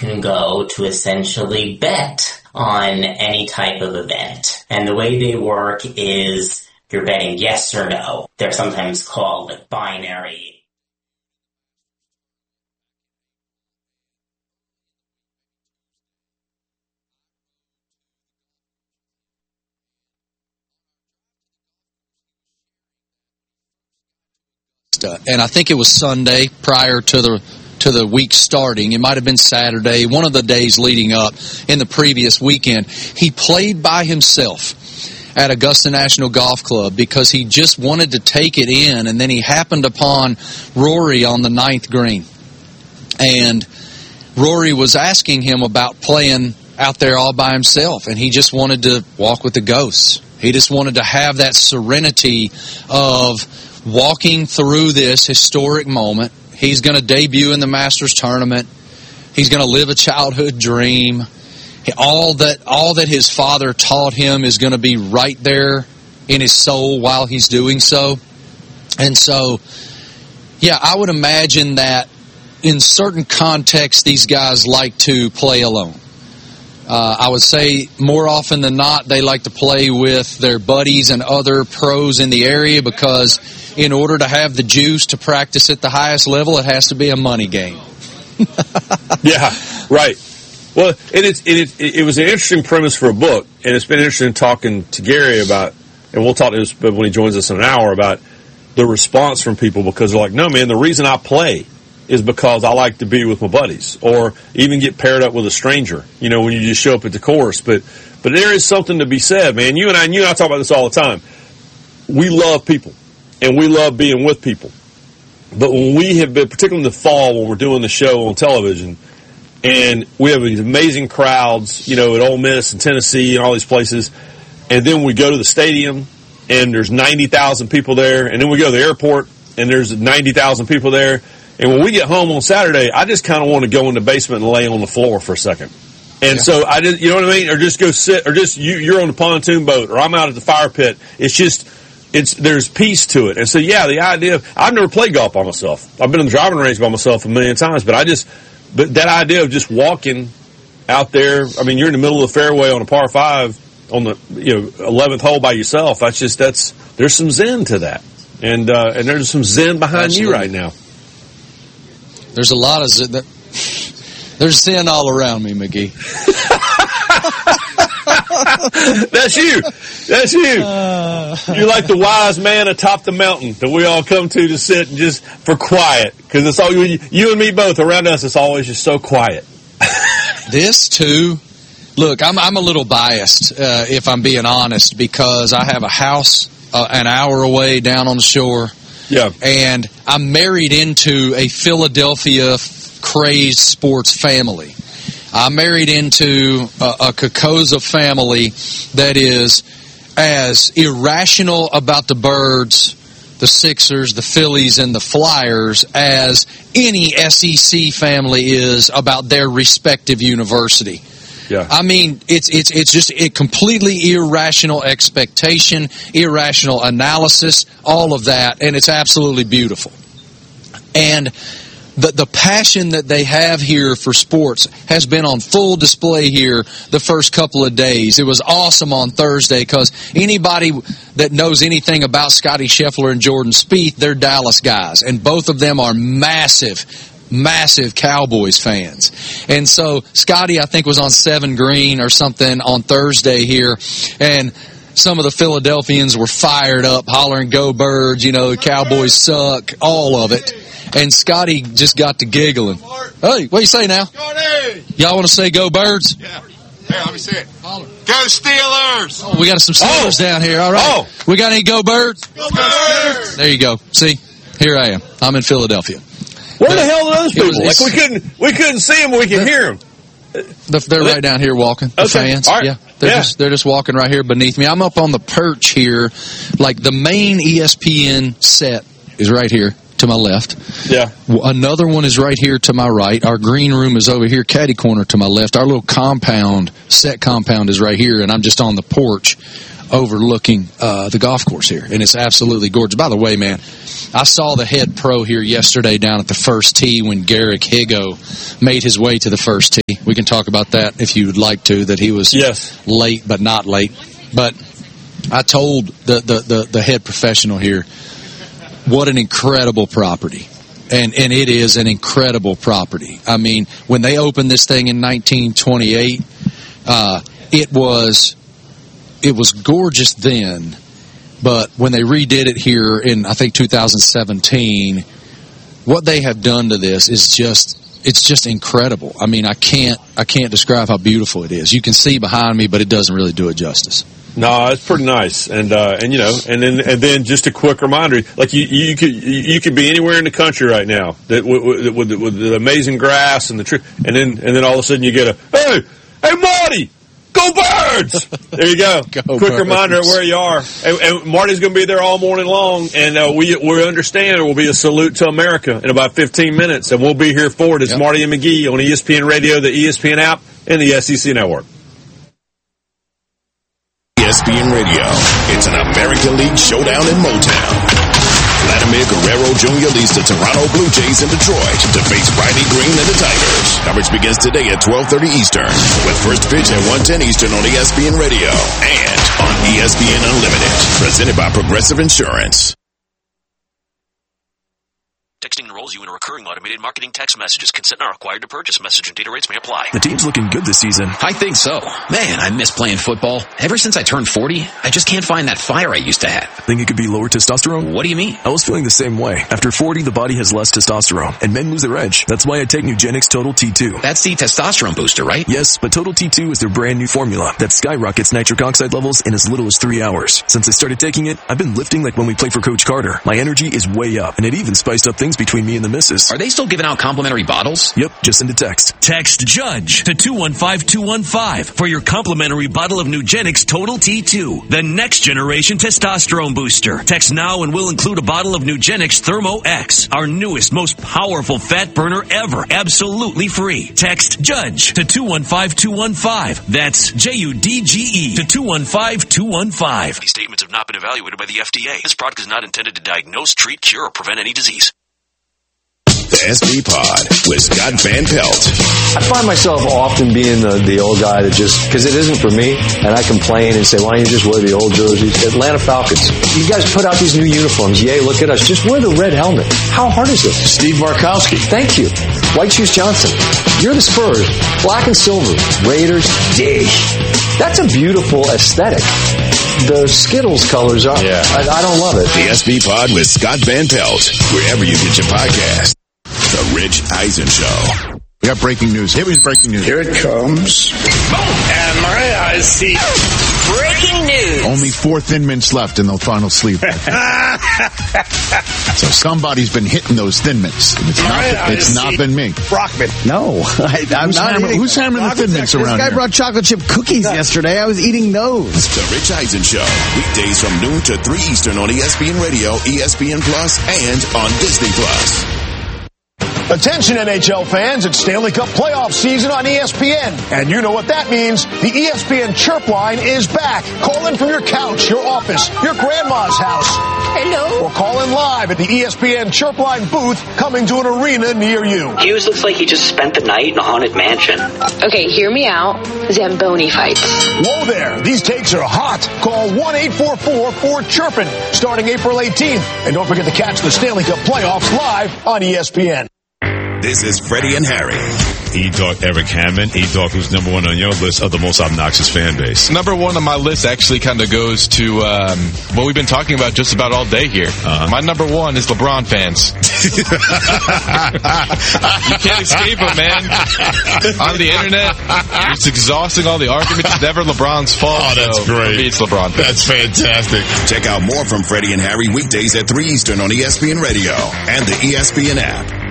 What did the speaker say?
can go to essentially bet on any type of event. And the way they work is you're betting yes or no. They're sometimes called binary. And I think it was Sunday prior to the week starting. It might have been Saturday, one of the days leading up in the previous weekend. He played by himself at Augusta National Golf Club because he just wanted to take it in, and then he happened upon Rory on the 9th green. And Rory was asking him about playing out there all by himself, and he just wanted to walk with the ghosts. He just wanted to have that serenity of walking through this historic moment. He's going to debut in the Masters tournament. He's going to live a childhood dream. All that his father taught him is going to be right there in his soul while he's doing so. And so, yeah, I would imagine that in certain contexts, these guys like to play alone. I would say more often than not, they like to play with their buddies and other pros in the area because in order to have the juice to practice at the highest level, it has to be a money game. Yeah, right. Well, it was an interesting premise for a book, and it's been interesting talking to Gary about, and we'll talk to this when he joins us in an hour, about the response from people because they're like, no, man, the reason I play is because I like to be with my buddies or even get paired up with a stranger, when you just show up at the course. But there is something to be said, man. You and I talk about this all the time. We love people. And we love being with people. But when we have been, particularly in the fall when we're doing the show on television, and we have these amazing crowds, at Ole Miss and Tennessee and all these places, and then we go to the stadium and there's 90,000 people there, and then we go to the airport and there's 90,000 people there, and when we get home on Saturday, I just kind of want to go in the basement and lay on the floor for a second. And so I just, you know what I mean? Or just go sit, or just you're on the pontoon boat, or I'm out at the fire pit. It's just, there's peace to it. And so, yeah, the idea of, I've never played golf by myself. I've been in the driving range by myself a million times, but that idea of just walking out there, I mean, you're in the middle of the fairway on a par 5 on the, 11th hole by yourself. There's some zen to that. And there's some zen behind Absolutely. You right now. There's a lot of zen. There's zen all around me, McGee. That's you. You're like the wise man atop the mountain that we all come to sit and just for quiet. Because it's all you and me both around us. It's always just so quiet. This too. Look, I'm a little biased if I'm being honest because I have a house an hour away down on the shore. Yeah. And I'm married into a Philadelphia crazed sports family. I'm married into a Kokoza family that is as irrational about the Birds, the Sixers, the Phillies, and the Flyers as any SEC family is about their respective university. Yeah. I mean, it's just a completely irrational expectation, irrational analysis, all of that, and it's absolutely beautiful. And the passion that they have here for sports has been on full display here the first couple of days. It was awesome on Thursday because anybody that knows anything about Scotty Scheffler and Jordan Spieth, they're Dallas guys, and both of them are massive Cowboys fans. And so Scotty, I think, was on 7 green or something on Thursday here, and some of the Philadelphians were fired up, hollering, "Go Birds," the Cowboys suck, all of it. And Scotty just got to giggling. Hey, what do you say now? Scotty! Y'all want to say "Go Birds"? Yeah. Let me say it. Holler. Go Steelers! Oh, we got some Steelers down here. All right. We got any Go Birds? Go Birds! There you go. See, here I am. I'm in Philadelphia. Where the hell are those people? We couldn't see them, but we can hear them. They're right down here walking. The fans. All right. Yeah. They're just walking right here beneath me. I'm up on the perch here. Like the main ESPN set is right here to my left. Yeah. Another one is right here to my right. Our green room is over here, caddy corner to my left. Our little set compound is right here, and I'm just on the porch overlooking the golf course here, and it's absolutely gorgeous. By the way, man, I saw the head pro here yesterday down at the first tee when Garrick Higo made his way to the first tee. We can talk about that if you would like to, that he was late but not late. But I told the head professional here what an incredible property. And it is an incredible property. I mean, when they opened this thing in 1928, it was gorgeous then, but when they redid it here in, I think, 2017, what they have done to this is just incredible. I mean, I can't describe how beautiful it is. You can see behind me, but it doesn't really do it justice. No, it's pretty nice, and then just a quick reminder, like you could be anywhere in the country right now that with the amazing grass and the tree, and then all of a sudden you get hey Marty, go Birds! There you go. Quick reminder of where you are, and Marty's going to be there all morning long, and we understand there will be a salute to America in about 15 minutes, and we'll be here for it. It's Marty and McGee on ESPN Radio, the ESPN app, and the SEC Network. ESPN Radio. It's an American League showdown in Motown. Vladimir Guerrero Jr. leads the Toronto Blue Jays in Detroit to face Riley Green and the Tigers. Coverage begins today at 12:30 Eastern with first pitch at 1:10 Eastern on ESPN Radio and on ESPN Unlimited. Presented by Progressive Insurance. Texting enrolls you in a recurring automated marketing text messages. Consent not required to purchase. Message and data rates may apply. The team's looking good this season. I think so. Man, I miss playing football. Ever since I turned 40, I just can't find that fire I used to have. Think it could be lower testosterone? What do you mean? I was feeling the same way. After 40, the body has less testosterone, and men lose their edge. That's why I take Nugenix Total T2. That's the testosterone booster, right? Yes, but Total T2 is their brand new formula that skyrockets nitric oxide levels in as little as 3 hours. Since I started taking it, I've been lifting like when we play for Coach Carter. My energy is way up, and it even spiced up things between me and the missus. Are they still giving out complimentary bottles? Yep, just send a text. Text JUDGE to 215-215 for your complimentary bottle of Nugenix Total T2, the next generation testosterone booster. Text now and we'll include a bottle of Nugenix Thermo X, our newest, most powerful fat burner ever, absolutely free. Text JUDGE to 215-215. That's JUDGE to 215-215. These statements have not been evaluated by the FDA. This product is not intended to diagnose, treat, cure, or prevent any disease. The SB Pod with Scott Van Pelt. I find myself often being the old guy that just, because it isn't for me, and I complain and say, why don't you just wear the old jerseys? Atlanta Falcons. You guys put out these new uniforms. Yay, look at us. Just wear the red helmet. How hard is it? Steve Markowski. Thank you. White Shoes Johnson. You're the Spurs. Black and silver. Raiders. Dish. That's a beautiful aesthetic. The Skittles colors are, I don't love it. The SB Pod with Scott Van Pelt, wherever you get your podcast. The Rich Eisen Show. We got breaking news. Here is breaking news. Here it comes. And my eyes see. Breaking news. Only 4 Thin Mints left in the final sleeve. So somebody's been hitting those Thin Mints. It's not been me. Brockman. No, I'm not. Who's hammering the Thin Mints around here? This guy brought chocolate chip cookies yesterday. I was eating those. The Rich Eisen Show. Weekdays from noon to 3 Eastern on ESPN Radio, ESPN Plus, and on Disney Plus. Attention NHL fans, it's Stanley Cup playoff season on ESPN. And you know what that means. The ESPN Chirp line is back. Call in from your couch, your office, your grandma's house. Hello. Or call in live at the ESPN Chirp line booth coming to an arena near you. Hughes looks like he just spent the night in a haunted mansion. Okay, hear me out. Zamboni fights. Whoa there. These takes are hot. Call 1-844-4-CHIRPIN starting April 18th. And don't forget to catch the Stanley Cup playoffs live on ESPN. This is Freddie and Harry. E-Dog Eric Hammond. E-Dog, who's number one on your list of the most obnoxious fan base. Number one on my list actually kind of goes to what we've been talking about just about all day here. My number one is LeBron fans. You can't escape them, man. On the internet, it's exhausting, all the arguments. It's never LeBron's fault. Oh, that's great. For me, it's LeBron fans. That's fantastic. Check out more from Freddie and Harry weekdays at 3 Eastern on ESPN Radio and the ESPN app.